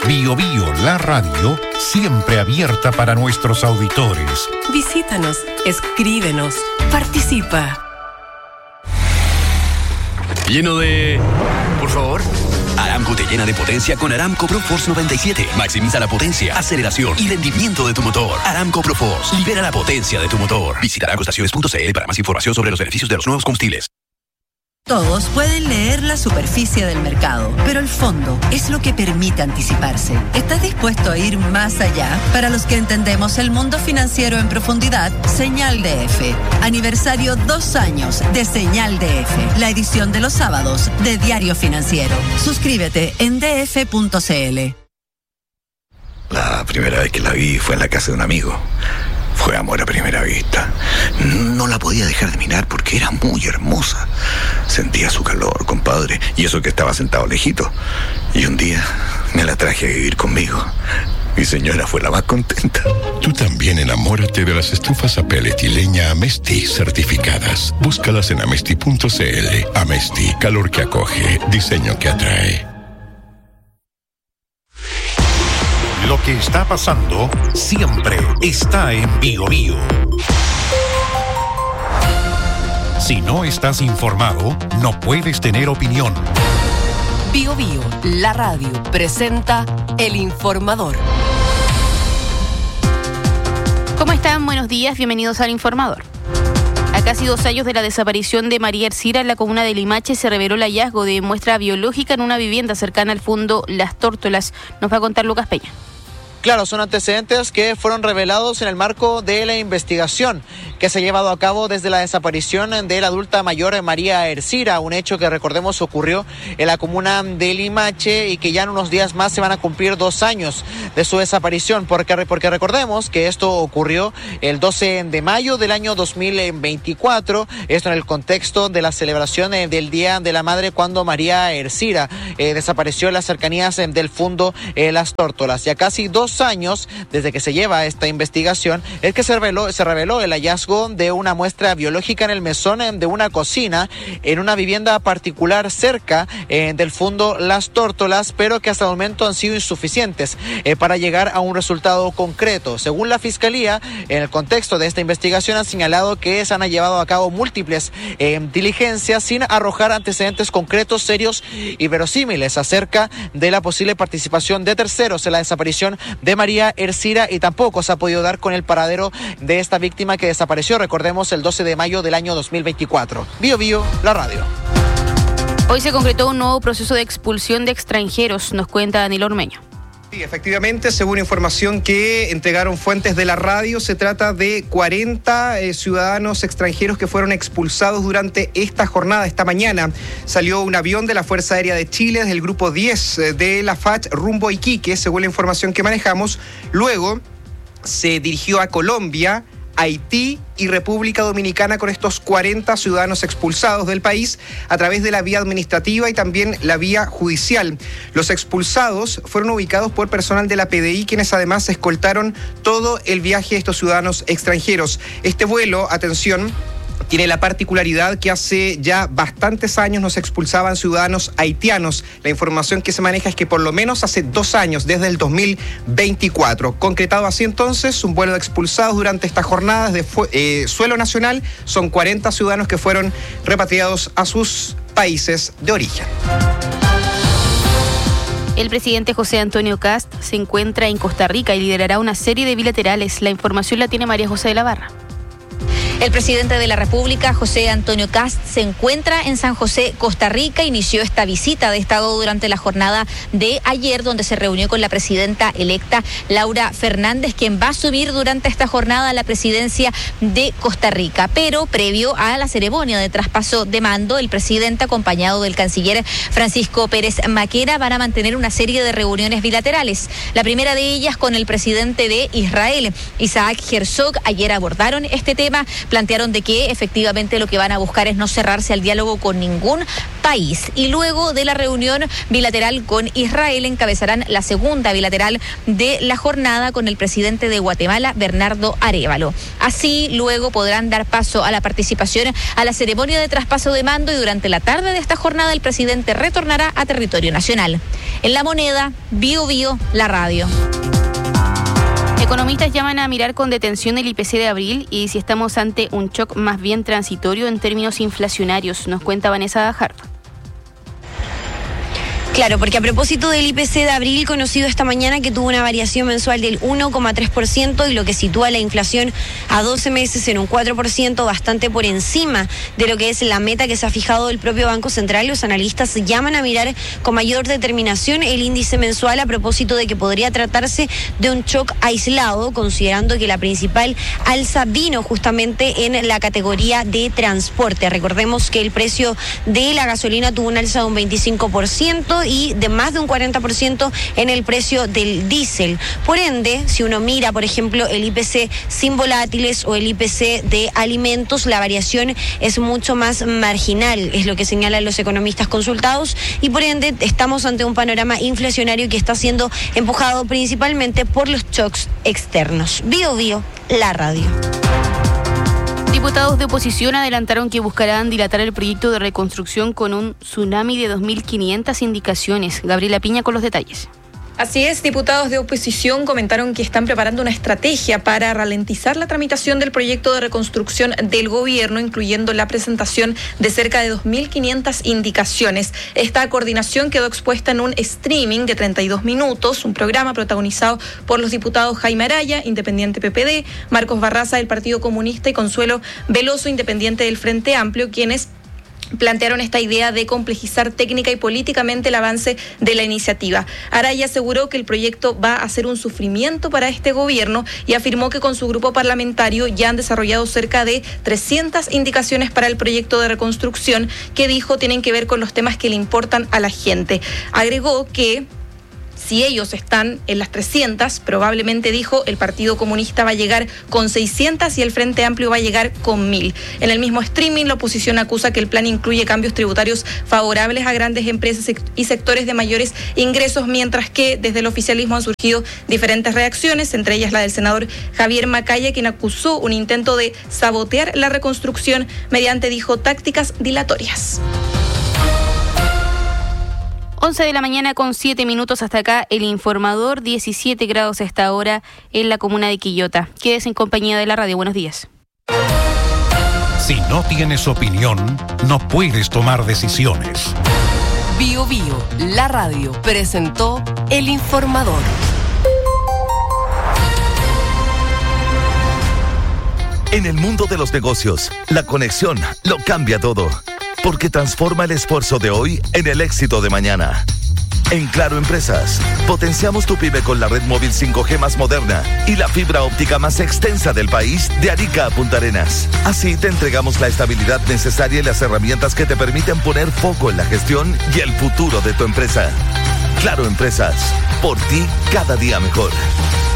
Bio Bio, la radio, siempre abierta para nuestros auditores. Visítanos, escríbenos, participa. Lleno de... Por favor. Aramco te llena de potencia con Aramco ProForce 97. Maximiza la potencia, aceleración y rendimiento de tu motor. Aramco ProForce. Libera la potencia de tu motor. Visita aramcoestaciones.cl para más información sobre los beneficios de los nuevos combustibles. Todos pueden leer la superficie del mercado, pero el fondo es lo que permite anticiparse. ¿Estás dispuesto a ir más allá? Para los que entendemos el mundo financiero en profundidad, Señal DF. Aniversario 2 años de Señal DF, la edición de los sábados de Diario Financiero. Suscríbete en df.cl. La primera vez que la vi fue en la casa de un amigo. Fue amor a primera vista. No la podía dejar de mirar porque era muy hermosa. Sentía su calor, compadre, y eso que estaba sentado lejito. Y un día me la traje a vivir conmigo. Mi señora fue la más contenta. Tú también enamórate de las estufas a pellet y leña Amesti certificadas. Búscalas en amesti.cl. Amesti, calor que acoge, diseño que atrae. Lo que está pasando siempre está en Bio Bio. Si no estás informado, no puedes tener opinión. Bio Bio, la radio, presenta El Informador. ¿Cómo están? Buenos días, bienvenidos al Informador. A casi 2 años de la desaparición de María Ercira, en la comuna de Limache se reveló el hallazgo de muestra biológica en una vivienda cercana al fondo Las Tórtolas. Nos va a contar Lucas Peña. Claro, son antecedentes que fueron revelados en el marco de la investigación que se ha llevado a cabo desde la desaparición de la adulta mayor María Ercira, un hecho que recordemos ocurrió en la comuna de Limache y que ya en unos días más se van a cumplir 2 años de su desaparición, porque recordemos que esto ocurrió el 12 de mayo del año 2024, esto en el contexto de la celebración del Día de la Madre, cuando María Ercira desapareció en las cercanías del fondo Las Tórtolas. Ya casi 2 años desde que se lleva esta investigación es que se reveló el hallazgo de una muestra biológica en el mesón de una cocina en una vivienda particular cerca del fondo Las Tórtolas, pero que hasta el momento han sido insuficientes para llegar a un resultado concreto. Según la Fiscalía, en el contexto de esta investigación han señalado que se han llevado a cabo múltiples diligencias sin arrojar antecedentes concretos, serios y verosímiles acerca de la posible participación de terceros en la desaparición de María Ercira, y tampoco se ha podido dar con el paradero de esta víctima que desapareció, recordemos, el 12 de mayo del año 2024. Bio Bio, la radio. Hoy se concretó un nuevo proceso de expulsión de extranjeros, nos cuenta Danilo Ormeño. Sí, efectivamente, según información que entregaron fuentes de la radio, se trata de 40 ciudadanos extranjeros que fueron expulsados durante esta jornada. Esta mañana salió un avión de la Fuerza Aérea de Chile, del grupo 10 de la FACH, rumbo a Iquique, según la información que manejamos. Luego se dirigió a Colombia, Haití y República Dominicana con estos 40 ciudadanos expulsados del país a través de la vía administrativa y también la vía judicial. Los expulsados fueron ubicados por personal de la PDI, quienes además escoltaron todo el viaje de estos ciudadanos extranjeros. Este vuelo, atención, tiene la particularidad que hace ya bastantes años nos expulsaban ciudadanos haitianos. La información que se maneja es que por lo menos hace 2 años, desde el 2024. Concretado así entonces, un vuelo de expulsados durante estas jornadas de suelo nacional. Son 40 ciudadanos que fueron repatriados a sus países de origen. El presidente José Antonio Kast se encuentra en Costa Rica y liderará una serie de bilaterales. La información la tiene María José de la Barra. El presidente de la República, José Antonio Kast, se encuentra en San José, Costa Rica. Inició esta visita de Estado durante la jornada de ayer, donde se reunió con la presidenta electa Laura Fernández, quien va a subir durante esta jornada a la presidencia de Costa Rica. Pero previo a la ceremonia de traspaso de mando, el presidente, acompañado del canciller Francisco Pérez Maquera, van a mantener una serie de reuniones bilaterales. La primera de ellas con el presidente de Israel, Isaac Herzog. Ayer abordaron este tema plantearon de que efectivamente lo que van a buscar es no cerrarse al diálogo con ningún país. Y luego de la reunión bilateral con Israel encabezarán la segunda bilateral de la jornada con el presidente de Guatemala, Bernardo Arévalo. Así, luego podrán dar paso a la participación a la ceremonia de traspaso de mando y durante la tarde de esta jornada el presidente retornará a territorio nacional. En La Moneda, Bío Bío, la radio. Economistas llaman a mirar con detención el IPC de abril y si estamos ante un shock más bien transitorio en términos inflacionarios, nos cuenta Vanessa Hart. Claro, porque a propósito del IPC de abril conocido esta mañana que tuvo una variación mensual del 1,3% y lo que sitúa la inflación a 12 meses en un 4%, bastante por encima de lo que es la meta que se ha fijado el propio Banco Central, los analistas llaman a mirar con mayor determinación el índice mensual a propósito de que podría tratarse de un shock aislado, considerando que la principal alza vino justamente en la categoría de transporte. Recordemos que el precio de la gasolina tuvo una alza de un 25%, y de más de un 40% en el precio del diésel. Por ende, si uno mira, por ejemplo, el IPC sin volátiles o el IPC de alimentos, la variación es mucho más marginal, es lo que señalan los economistas consultados, y por ende estamos ante un panorama inflacionario que está siendo empujado principalmente por los shocks externos. Bío Bío, la radio. Diputados de oposición adelantaron que buscarán dilatar el proyecto de reconstrucción con un tsunami de 2.500 indicaciones. Gabriela Piña con los detalles. Así es, diputados de oposición comentaron que están preparando una estrategia para ralentizar la tramitación del proyecto de reconstrucción del gobierno, incluyendo la presentación de cerca de 2.500 indicaciones. Esta coordinación quedó expuesta en un streaming de 32 minutos, un programa protagonizado por los diputados Jaime Araya, independiente PPD, Marcos Barraza del Partido Comunista y Consuelo Veloso, independiente del Frente Amplio, quienes plantearon esta idea de complejizar técnica y políticamente el avance de la iniciativa. Araya aseguró que el proyecto va a ser un sufrimiento para este gobierno y afirmó que con su grupo parlamentario ya han desarrollado cerca de 300 indicaciones para el proyecto de reconstrucción que dijo tienen que ver con los temas que le importan a la gente. Agregó que si ellos están en las 300, probablemente, dijo, el Partido Comunista va a llegar con 600 y el Frente Amplio va a llegar con 1.000. En el mismo streaming, la oposición acusa que el plan incluye cambios tributarios favorables a grandes empresas y sectores de mayores ingresos, mientras que desde el oficialismo han surgido diferentes reacciones, entre ellas la del senador Javier Macaya, quien acusó un intento de sabotear la reconstrucción mediante, dijo, tácticas dilatorias. 11 de la mañana con 7 minutos hasta acá, el informador, 17 grados a esta hora en la comuna de Quillota. Quédese en compañía de la radio. Buenos días. Si no tienes opinión, no puedes tomar decisiones. Bío Bío, la radio, presentó el informador. En el mundo de los negocios, la conexión lo cambia todo. Porque transforma el esfuerzo de hoy en el éxito de mañana. En Claro Empresas, potenciamos tu pyme con la red móvil 5G más moderna y la fibra óptica más extensa del país de Arica a Punta Arenas. Así te entregamos la estabilidad necesaria y las herramientas que te permiten poner foco en la gestión y el futuro de tu empresa. Claro Empresas, por ti cada día mejor.